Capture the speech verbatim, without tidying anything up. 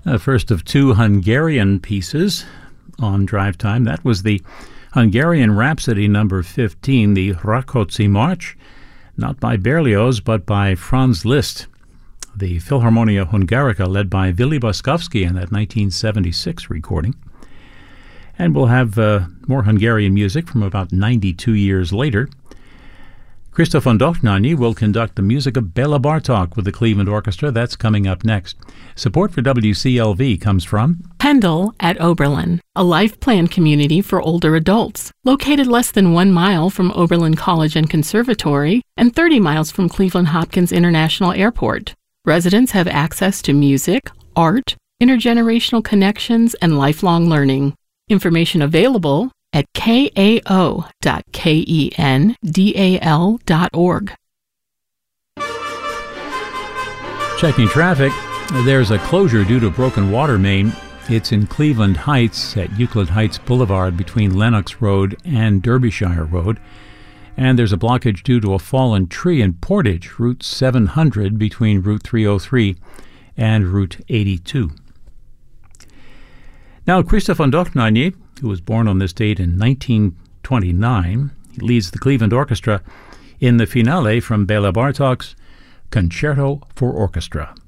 Uh, first of two Hungarian pieces on Drive Time. That was the Hungarian Rhapsody number fifteen, the Rákóczi March, not by Berlioz, but by Franz Liszt. The Philharmonia Hungarica, led by Willy Boskovsky in that nineteen seventy-six recording. And we'll have uh, more Hungarian music from about ninety-two years later. Christoph von Dohnányi will conduct the music of Béla Bartók with the Cleveland Orchestra. That's coming up next. Support for W C L V comes from Pendle at Oberlin, a life plan community for older adults, located less than one mile from Oberlin College and Conservatory and thirty miles from Cleveland Hopkins International Airport. Residents have access to music, art, intergenerational connections, and lifelong learning. Information available at k a o dot kendal dot org. Checking traffic. There's a closure due to broken water main. It's in Cleveland Heights at Euclid Heights Boulevard between Lenox Road and Derbyshire Road. And there's a blockage due to a fallen tree in Portage, Route seven hundred between Route three oh three and Route eighty-two. Now, Christoph von Dohnányi, who was born on this date in nineteen twenty-nine, leads the Cleveland Orchestra in the finale from Béla Bartók's Concerto for Orchestra.